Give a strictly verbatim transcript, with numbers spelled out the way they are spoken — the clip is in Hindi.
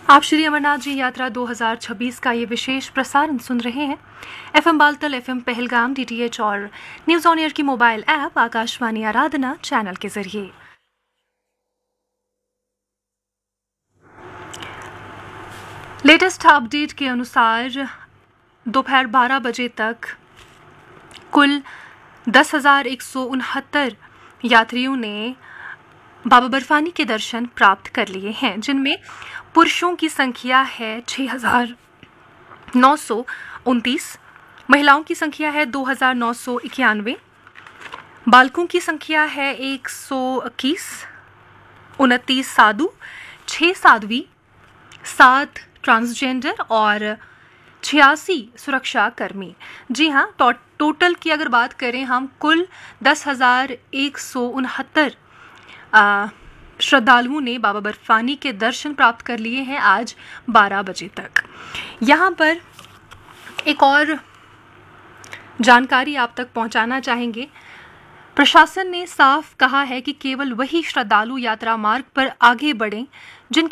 आप श्री अमरनाथ जी यात्रा दो हज़ार छब्बीस का ये विशेष प्रसारण सुन रहे हैं। FM Baltal, FM Pahalgam, DTH और न्यूज ऑन एयर की मोबाइल ऐप आकाशवाणी आराधना चैनल के जरिए। लेटेस्ट अपडेट के अनुसार दोपहर बारह बजे तक कुल दस हजार एक सौ उनहत्तर यात्रियों ने बाबा बर्फानी के दर्शन प्राप्त कर लिए हैं, जिनमें पुरुषों की संख्या है छः हजार नौ सौ उनतीस, महिलाओं की संख्या है दो हजार नौ सौ इक्यानवे, बालकों की संख्या है एक सौ इक्कीस, उनतीस साधु, छः साध्वी, सात ट्रांसजेंडर और छियासी सुरक्षा कर्मी। जी हाँ, टो, टोटल की अगर बात करें हम, कुल दस हजार एक सौ उनहत्तर श्रद्धालुओं ने बाबा बर्फानी के दर्शन प्राप्त कर लिए हैं आज बारह बजे तक। यहाँ पर एक और जानकारी आप तक पहुंचाना चाहेंगे। प्रशासन ने साफ कहा है कि केवल वही श्रद्धालु यात्रा मार्ग पर आगे बढ़ें जिनके